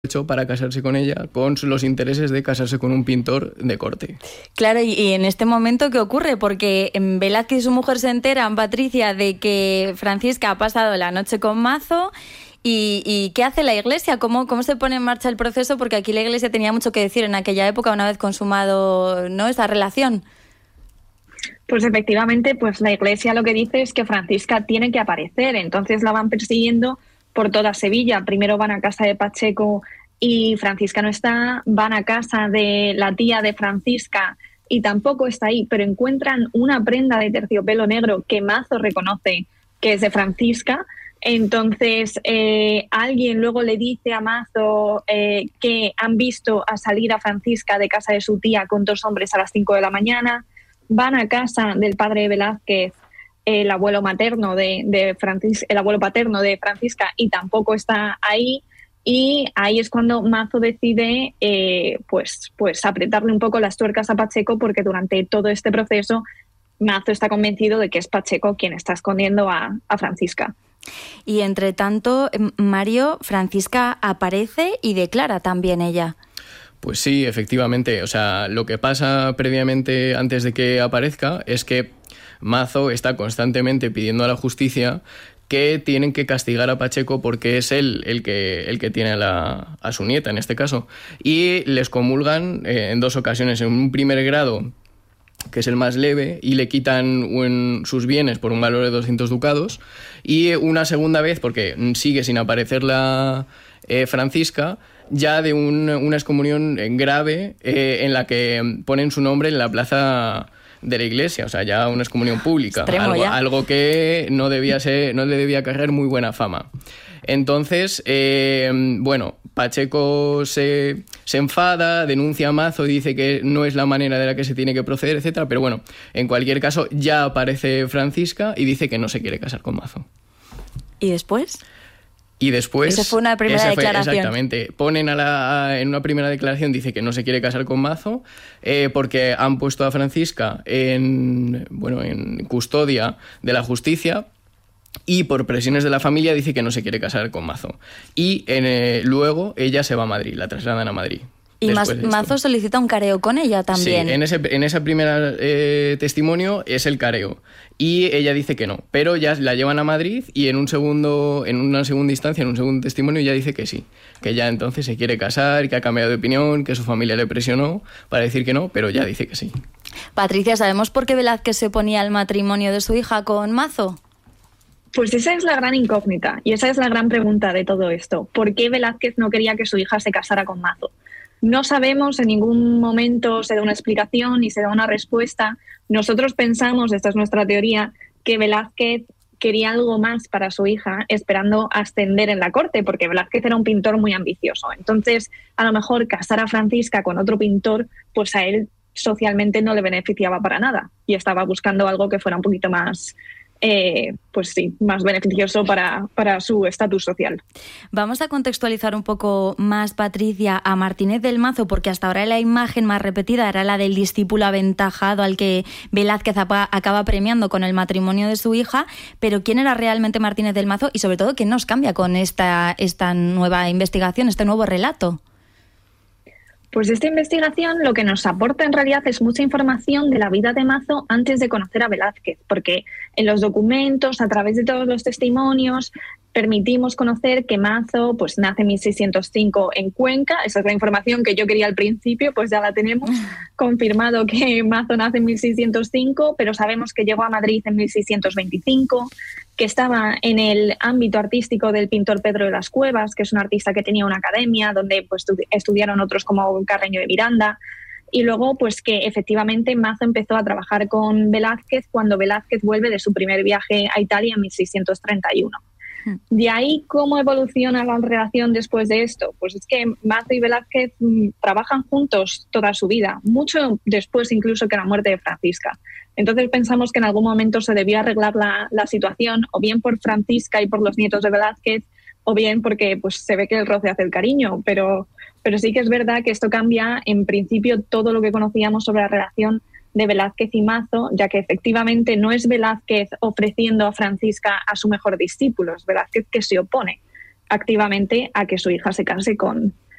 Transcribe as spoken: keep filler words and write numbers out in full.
hecho para casarse con ella, con los intereses de casarse con un pintor de corte. Claro, y, y en este momento, ¿qué ocurre? Porque Velázquez y su mujer se enteran, Patricia, de que Francisca ha pasado la noche con Mazo. ¿Y, y qué hace la Iglesia? ¿Cómo, ¿Cómo se pone en marcha el proceso? Porque aquí la Iglesia tenía mucho que decir en aquella época, una vez consumado, ¿no?, esa relación. Pues efectivamente, pues la Iglesia lo que dice es que Francisca tiene que aparecer. Entonces la van persiguiendo por toda Sevilla. Primero van a casa de Pacheco y Francisca no está, van a casa de la tía de Francisca y tampoco está ahí, pero encuentran una prenda de terciopelo negro que Mazo reconoce que es de Francisca. Entonces eh, alguien luego le dice a Mazo eh, que han visto a salir a Francisca de casa de su tía con dos hombres a las cinco de la mañana. Van a casa del padre de Velázquez, el abuelo materno de, de Francis, el abuelo paterno de Francisca, y tampoco está ahí. Y ahí es cuando Mazo decide eh, pues, pues apretarle un poco las tuercas a Pacheco, porque durante todo este proceso Mazo está convencido de que es Pacheco quien está escondiendo a, a Francisca. Y entre tanto, Mario, Francisca aparece y declara también ella. Pues sí, efectivamente. O sea, lo que pasa previamente, antes de que aparezca, es que Mazo está constantemente pidiendo a la justicia que tienen que castigar a Pacheco porque es él el que, el que tiene a, la, a su nieta, en este caso. Y les comulgan eh, en dos ocasiones. En un primer grado, que es el más leve, y le quitan un, sus bienes por un valor de doscientos ducados. Y una segunda vez, porque sigue sin aparecer la eh, Francisca, ya de un, una excomunión grave eh, en la que ponen su nombre en la plaza de la iglesia, o sea, ya una excomunión pública, algo, algo que no debía ser, no le debía cargar muy buena fama. Entonces, eh, bueno, Pacheco se, se enfada, denuncia a Mazo, dice que no es la manera de la que se tiene que proceder, etcétera. Pero bueno, en cualquier caso, ya aparece Francisca y dice que no se quiere casar con Mazo. ¿Y después? Y después... Esa fue una primera fue, declaración. Exactamente. Ponen a la, a, en una primera declaración, dice que no se quiere casar con Mazo eh, porque han puesto a Francisca en, bueno, en custodia de la justicia, y por presiones de la familia dice que no se quiere casar con Mazo. Y en, eh, luego ella se va a Madrid, la trasladan a Madrid. Y Mazo solicita un careo con ella también. Sí, en ese, en ese primer eh, testimonio es el careo. Y ella dice que no, pero ya la llevan a Madrid y en un segundo, en una segunda instancia, en un segundo testimonio, ya dice que sí. Que ya entonces se quiere casar, que ha cambiado de opinión, que su familia le presionó para decir que no, pero ya dice que sí. Patricia, ¿sabemos por qué Velázquez se oponía al matrimonio de su hija con Mazo? Pues esa es la gran incógnita y esa es la gran pregunta de todo esto. ¿Por qué Velázquez no quería que su hija se casara con Mazo? No sabemos, en ningún momento se da una explicación ni se da una respuesta. Nosotros pensamos, esta es nuestra teoría, que Velázquez quería algo más para su hija, esperando ascender en la corte, porque Velázquez era un pintor muy ambicioso. Entonces, a lo mejor casar a Francisca con otro pintor, pues a él socialmente no le beneficiaba para nada y estaba buscando algo que fuera un poquito más... Eh, pues sí, más beneficioso para, para su estatus social. Vamos a contextualizar un poco más, Patricia, a Martínez del Mazo, porque hasta ahora la imagen más repetida era la del discípulo aventajado al que Velázquez acaba premiando con el matrimonio de su hija, pero ¿quién era realmente Martínez del Mazo? Y sobre todo, ¿qué nos cambia con esta, esta nueva investigación, este nuevo relato? Pues esta investigación lo que nos aporta en realidad es mucha información de la vida de Mazo antes de conocer a Velázquez, porque en los documentos, a través de todos los testimonios, permitimos conocer que Mazo pues, nace en mil seiscientos cinco en Cuenca. Esa es la información que yo quería al principio, pues ya la tenemos confirmado que Mazo nace en mil seiscientos cinco, pero sabemos que llegó a Madrid en mil seiscientos veinticinco, que estaba en el ámbito artístico del pintor Pedro de las Cuevas, que es un artista que tenía una academia donde pues, estudiaron otros como Carreño de Miranda, y luego pues que efectivamente Mazo empezó a trabajar con Velázquez cuando Velázquez vuelve de su primer viaje a Italia en mil seiscientos treinta y uno. De ahí, ¿cómo evoluciona la relación después de esto? Pues es que Mazo y Velázquez mmm, trabajan juntos toda su vida, mucho después incluso que la muerte de Francisca. Entonces pensamos que en algún momento se debió arreglar la, la situación, o bien por Francisca y por los nietos de Velázquez, o bien porque pues, se ve que el roce hace el cariño, pero, pero sí que es verdad que esto cambia en principio todo lo que conocíamos sobre la relación de Velázquez y Mazo, ya que efectivamente no es Velázquez ofreciendo a Francisca a su mejor discípulo, es Velázquez que se opone activamente a que su hija se case con,